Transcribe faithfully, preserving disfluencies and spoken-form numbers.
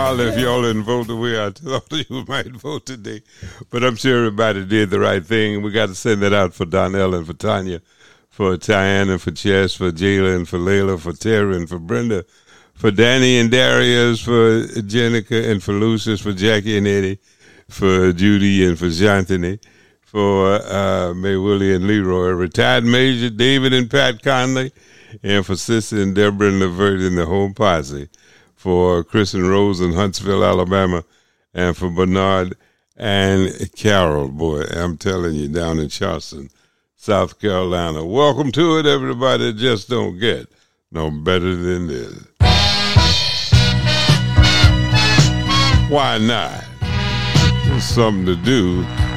holler if y'all didn't vote the way I thought you might vote today. But I'm sure everybody did the right thing. We got to send that out for Donnell and for Tanya, for Tyann and for Chess, for Jayla and for Layla, for Terry and for Brenda, for Danny and Darius, for Jenica and for Lucius, for Jackie and Eddie, for Judy and for Janthony, for uh, May Willie and Leroy, retired Major David and Pat Conley, and for Sissy and Deborah and Levert and the whole posse, for Chris and Rose in Huntsville, Alabama, and for Bernard and Carol, boy, I'm telling you, down in Charleston, South Carolina. Welcome to it, everybody. Just don't get no better than this. Why not? There's something to do.